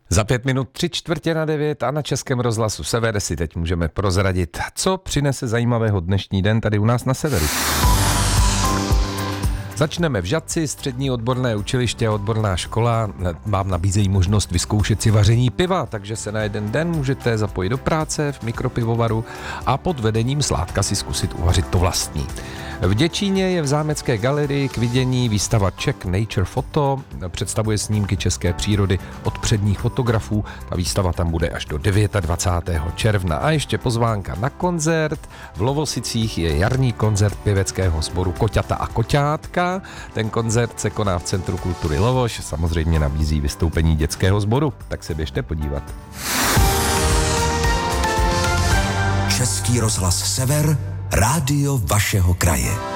Za 5 minut 8:45 a na Českém rozhlasu Sever si teď můžeme prozradit, co přinese zajímavého dnešní den tady u nás na severu. Začneme v Žatci, střední odborné učiliště a odborná škola vám nabízejí možnost vyzkoušet si vaření piva, takže se na jeden den můžete zapojit do práce v mikropivovaru a pod vedením Sládka si zkusit uvařit to vlastní. V Děčíně je v Zámecké galerii k vidění výstava Czech Nature Photo, představuje snímky české přírody od předních fotografů. Ta výstava tam bude až do 29. června. A ještě pozvánka na koncert. V Lovosicích je jarní koncert pěveckého sboru Koťata a koťátka. Ten koncert se koná v Centru kultury Lovoš, samozřejmě nabízí vystoupení dětského sboru, tak se běžte podívat. Český rozhlas Sever, rádio vašeho kraje.